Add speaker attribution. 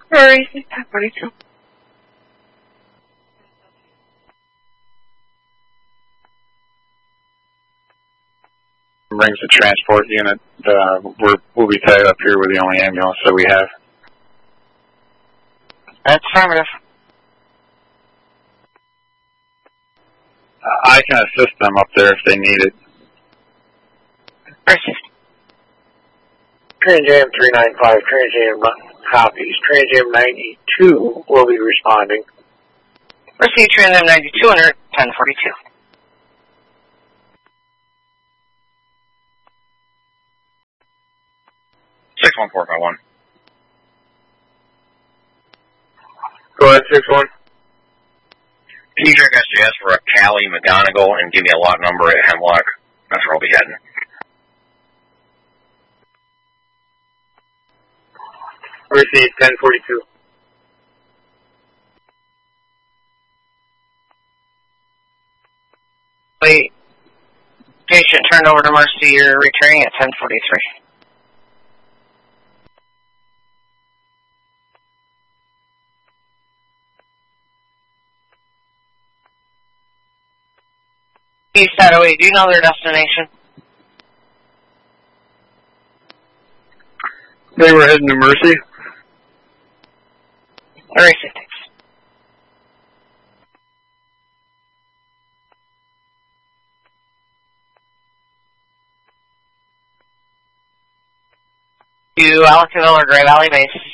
Speaker 1: Sorry, 1042.
Speaker 2: Brings the transport unit. We'll be tied up here with the only ambulance that we have.
Speaker 1: That's affirmative.
Speaker 2: I can assist them up there if they need it.
Speaker 3: Transam 395, Transam copies. Transam 92 will be responding.
Speaker 1: Receive Transam 92 under 1042.
Speaker 2: Six 1451.
Speaker 3: Go ahead, 61.
Speaker 4: Can you check SJS for a Cali McGonigal and give me a lot number at Hemlock? That's where I'll be heading.
Speaker 3: Receive 1042.
Speaker 1: Wait. Patient turned over to Mercy. You're returning at 1043. East Saddaway, do you know their destination?
Speaker 2: They were heading to Mercy.
Speaker 1: Mercy, thanks. To Allentown or Gray Valley Base.